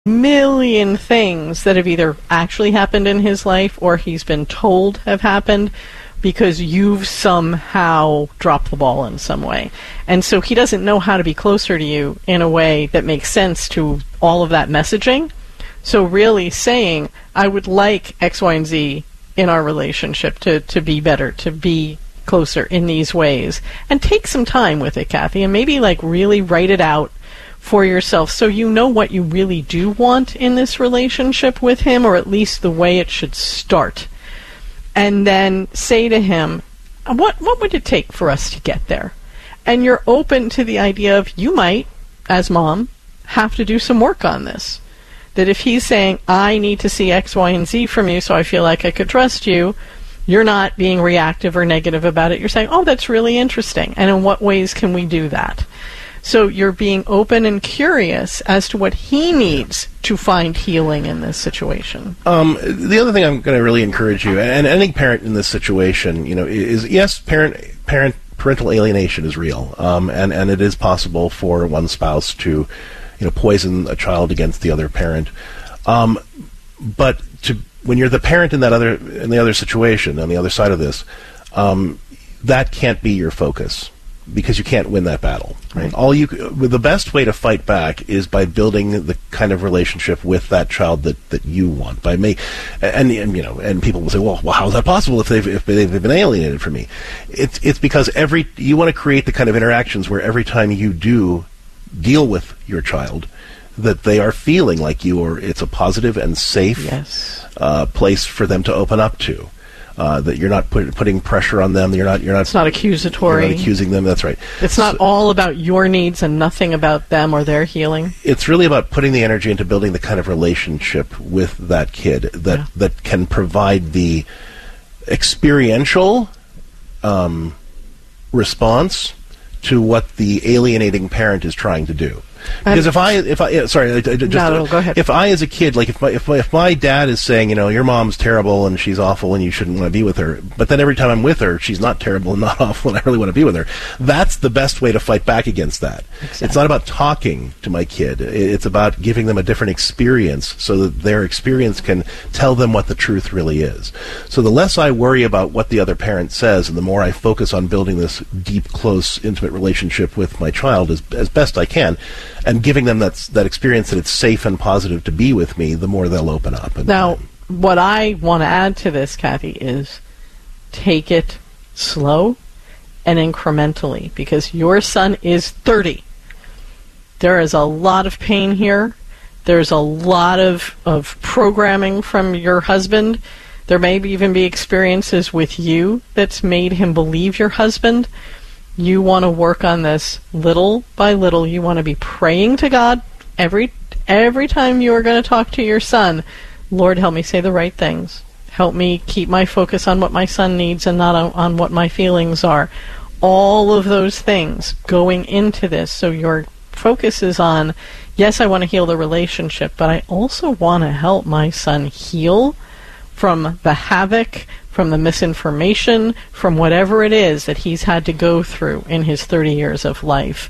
million things that have either actually happened in his life or he's been told have happened because you've somehow dropped the ball in some way. And so he doesn't know how to be closer to you in a way that makes sense to all of that messaging. So really saying, I would like X, Y, and Z in our relationship to be better, to be closer in these ways. And take some time with it, Kathy, and maybe really write it out for yourself so you know what you really do want in this relationship with him, or at least the way it should start. And then say to him, what would it take for us to get there? And you're open to the idea of, you might, as mom, have to do some work on this. That if he's saying, I need to see X, Y, and Z from you so I feel like I could trust you, you're not being reactive or negative about it. You're saying, oh, that's really interesting. And in what ways can we do that? So you're being open and curious as to what he needs to find healing in this situation. The other thing I'm going to really encourage you, and any parent in this situation, is yes, parental alienation is real, and it is possible for one spouse to, poison a child against the other parent. But when you're the parent in the other situation, on the other side of this, that can't be your focus, because you can't win that battle. Right? The best way to fight back is by building the kind of relationship with that child that you want. And people will say, well, how is that possible if they've been alienated from me? It's because you want to create the kind of interactions where every time you do deal with your child, that they are feeling like it's a positive and safe place for them to open up to. That you're not putting pressure on them. It's not accusatory. You're not accusing them. That's right. It's not all about your needs and nothing about them or their healing. It's really about putting the energy into building the kind of relationship with that kid that can provide the experiential response to what the alienating parent is trying to do. Because go ahead. If I, as a kid, if my dad is saying, your mom's terrible and she's awful and you shouldn't want to be with her, but then every time I'm with her, she's not terrible and not awful and I really want to be with her, that's the best way to fight back against that. Exactly. It's not about talking to my kid. It's about giving them a different experience so that their experience can tell them what the truth really is. So the less I worry about what the other parent says and the more I focus on building this deep, close, intimate relationship with my child as best I can, and giving them that experience that it's safe and positive to be with me, the more they'll open up. Now, what I want to add to this, Kathy, is take it slow and incrementally, because your son is 30. There is a lot of pain here. There's a lot of programming from your husband. There may even be experiences with you that's made him believe your husband. You want to work on this little by little. You want to be praying to God every time you are going to talk to your son. Lord, help me say the right things. Help me keep my focus on what my son needs and not on what my feelings are. All of those things going into this. So your focus is on, yes, I want to heal the relationship, but I also want to help my son heal from the havoc, from the misinformation, from whatever it is that he's had to go through in his 30 years of life,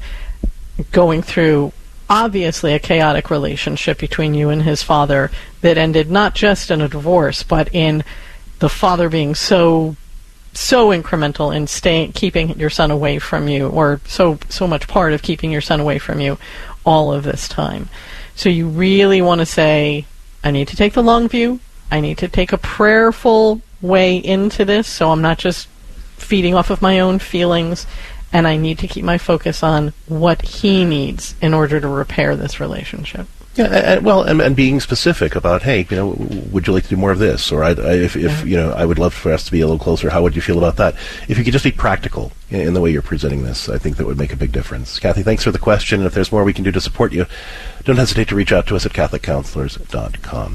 going through obviously a chaotic relationship between you and his father that ended not just in a divorce, but in the father being so incremental in keeping your son away from you, or so much part of keeping your son away from you all of this time. So you really want to say, I need to take the long view. I need to take a prayerful way into this, so I'm not just feeding off of my own feelings, and I need to keep my focus on what he needs in order to repair this relationship. Yeah, and being specific about, hey, would you like to do more of this? Or if I would love for us to be a little closer. How would you feel about that? If you could just be practical in the way you're presenting this, I think that would make a big difference. Kathy, thanks for the question. And if there's more we can do to support you, don't hesitate to reach out to us at CatholicCounselors.com.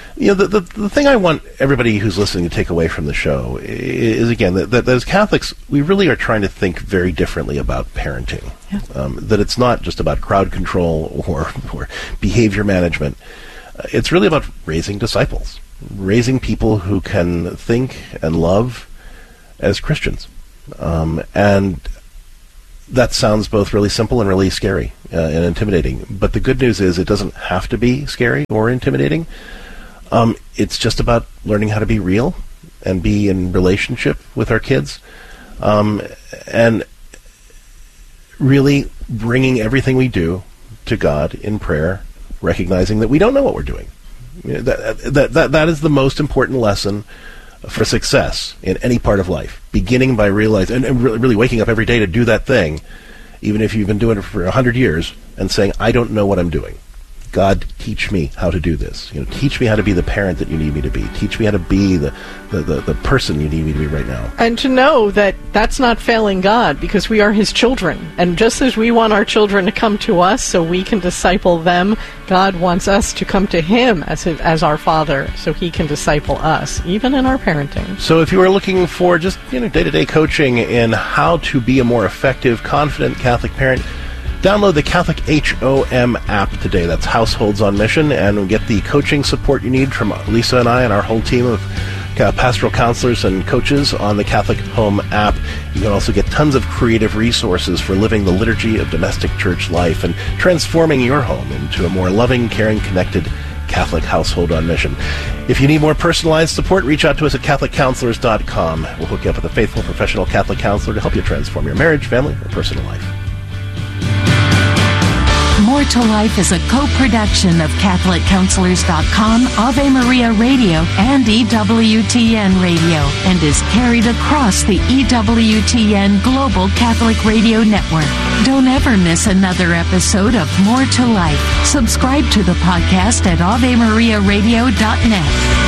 The thing I want everybody who's listening to take away from the show is, again, that as Catholics, we really are trying to think very differently about parenting. Yeah. That it's not just about crowd control or behavior management. It's really about raising disciples, raising people who can think and love as Christians. And that sounds both really simple and really scary and intimidating. But the good news is it doesn't have to be scary or intimidating. It's just about learning how to be real and be in relationship with our kids, and really bringing everything we do to God in prayer, recognizing that we don't know what we're doing. That is the most important lesson for success in any part of life, beginning by realizing and really waking up every day to do that thing, even if you've been doing it for 100 years, and saying, I don't know what I'm doing. God, teach me how to do this. Teach me how to be the parent that you need me to be. Teach me how to be the person you need me to be right now. And to know that that's not failing God, because we are His children. And just as we want our children to come to us so we can disciple them, God wants us to come to Him as our Father so He can disciple us, even in our parenting. So if you are looking for just day-to-day coaching in how to be a more effective, confident Catholic parent, download the Catholic HOM app today. That's Households on Mission, and get the coaching support you need from Lisa and I and our whole team of pastoral counselors and coaches on the Catholic Home app. You can also get tons of creative resources for living the liturgy of domestic church life and transforming your home into a more loving, caring, connected Catholic household on mission. If you need more personalized support, reach out to us at CatholicCounselors.com. We'll hook you up with a faithful professional Catholic counselor to help you transform your marriage, family, or personal life. More to Life is a co-production of CatholicCounselors.com, Ave Maria Radio, and EWTN Radio, and is carried across the EWTN Global Catholic Radio Network. Don't ever miss another episode of More to Life. Subscribe to the podcast at AveMariaRadio.net.